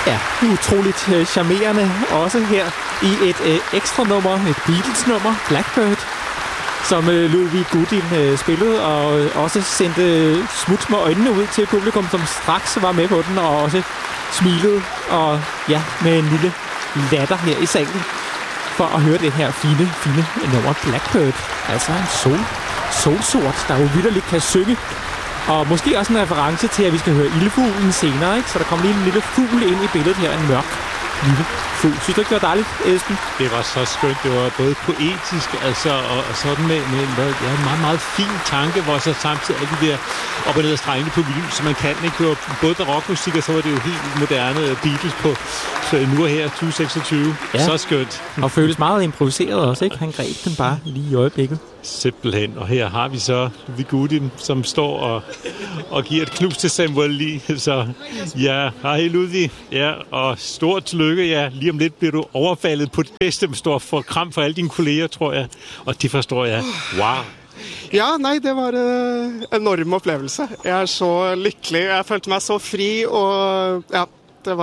Ja, utroligt charmerende også her i et ekstra nummer, et Beatles-nummer, Blackbird, som Ludwig Gudim spillede, og også sendte smuts med øjnene ud til publikum, som straks var med på den, og også smilede, og ja, med en lille latter her i salen, for at høre det her fine nummer Blackbird. Altså en solsort, der jo vitterligt kan synge. Og måske også en reference til, at vi skal høre ildfuglen senere, ikke? Så der kommer lige en lille fugl ind i billedet her, en mørk lille fugl. Synes du ikke, det var dejligt, Esben? Det var så skønt. Det var både poetisk, altså, og sådan med en meget, meget fin tanke, hvor så samtidig alle de der op- og ned strengene på violin, som man kan, ikke? Det var både barokmusik, og så var det jo helt moderne Beatles på nu og her, 2026. Ja. Så skønt. Og føles meget improviseret også, ikke? Han greb den bare lige i øjeblikket. Simpelthen. Og her har vi så Ludwig Gudim, som står og giver et knus til Samuel Lee. Så ja, hej Ludwig. Ja, og stort tillykke. Ja, lige om lidt bliver du overfaldet på det bedste med stor kram for alle dine kolleger, tror jeg. Og det forstår jeg. Wow. Ja, nej, det var en enorm opplevelse. Jeg er så lykkelig. Jeg følte meg så fri, og ja, det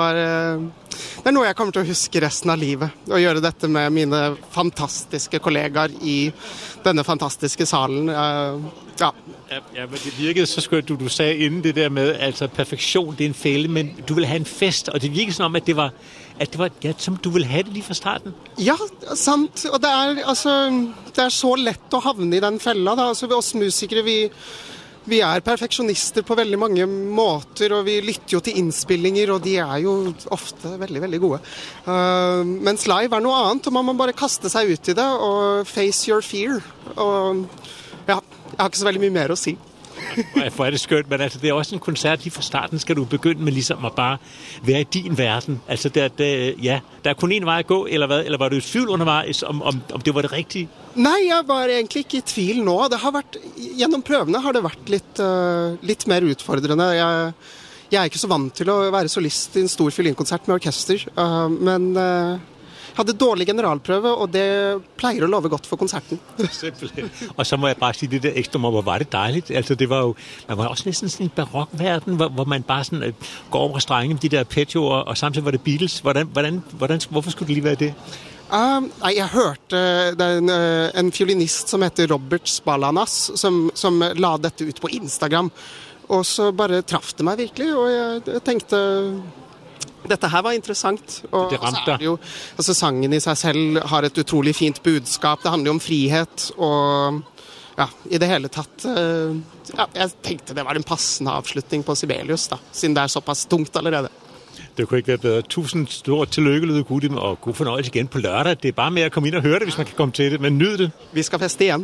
er noe jeg kommer til å huske resten av livet. Å gjøre dette med mine fantastiske kollegaer i denne fantastiske salen. Ja. Ja, men det virkede så skønt, du sagde inden det der med, altså perfektion, det er en fælde, men du vil have en fest, og det virkede som om, at det var ja, som du vil have det lige fra starten. Ja, sant. Og det er så lett å havne i den fella, da. Altså, vi oss musikere, vi er perfeksjonister på veldig mange måter, og vi lytter jo til innspillinger, og de er jo ofte veldig, veldig gode. Mens live er noe annet, og man må bare kaste seg ut i det, og face your fear. Og ja, jeg har ikke så veldig mye mer å si. For er det skønt, men altså, det er også en koncert, lige fra starten skal du begynde med ligesom at bare være i din verden. Altså, der er kun en vej at gå, eller hvad? Eller var du i tvivl undervejs, om det var det rigtige? Nei, jeg var egentlig ikke i tvil nå. Gjennom prøvene har det vært litt mer utfordrende. Jeg er ikke så vant til å være solist i en stor fiolinkonsert med orkester, men jeg hadde dårlig generalprøve, og det pleier å love godt for konserten. Simpelthen. Og så må jeg bare sige, det der ekstra hvor var det dejligt. Altså, det var jo, man var også næsten sådan en barokverden, hvor man bare sådan går over strenge med de der arpeggioer, og samtidig var det Beatles. Hvorfor skulle det lige være det? Nei, jeg hørte en fiolinist som heter Robert Spalanas, som la dette ut på Instagram. Og så bare traff det meg virkelig, og jeg tenkte dette her var interessant. Og så er det jo, altså sangen i seg selv har et utrolig fint budskap. Det handler jo om frihet, og ja, i det hele tatt ja, jeg tenkte det var en passende avslutning på Sibelius, da, siden det er såpass tungt allerede. Det kunne ikke være bedre. Tusind stort tillykke, Ludwig Gudim, og god fornøjelse igen på lørdag. Det er bare med at komme ind og høre det, hvis man kan komme til det, men nyd det. Vi skal feste igen.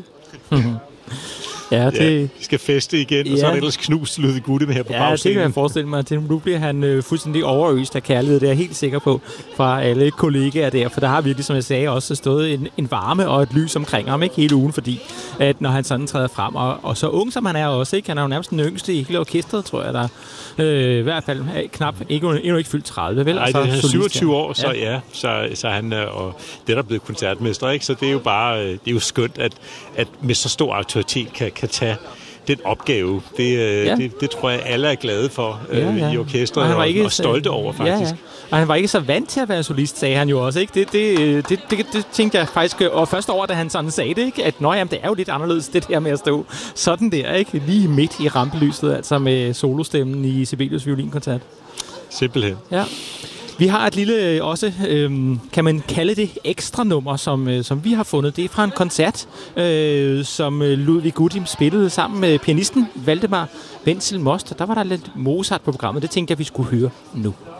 Ja, vi skal feste igen, og så er det ellers knust Ludwig Gudim her på bagscenen. Ja, det kan jeg forestille mig. Nu bliver han fuldstændig overøst af kærlighed, det er jeg helt sikker på, fra alle kollegaer der, for der har virkelig, som jeg sagde, også stået en varme og et lys omkring ham, ikke hele ugen, fordi at når han sådan træder frem, og så ung som han er også, ikke? Han er jo nærmest den yngste i hele orkestret, tror jeg, der i hvert fald knap, endnu ikke fyldt 30, vel? Nej, det er 27 år, så ja, så han og det der er blevet koncertmester, ikke? Så det er jo bare, det er jo skønt, at med så stor autoritet kan tage den opgave. Det tror jeg, alle er glade for i orkestret og stolte over, faktisk. Ja. Og han var ikke så vant til at være solist, sagde han jo også, ikke? Det tænkte jeg faktisk, og først over, da han sådan sagde det, ikke? At jamen, det er jo lidt anderledes, det der med at stå sådan der, ikke? Lige midt i rampelyset, altså med solostemmen i Sibelius violinkoncert. Simpelthen. Ja. Vi har et lille, også, kan man kalde det, ekstra nummer, som vi har fundet. Det er fra en koncert, som Ludwig Gudim spillede sammen med pianisten Valdemar Wenzel Most. Der var der lidt Mozart på programmet. Det tænkte jeg, vi skulle høre nu.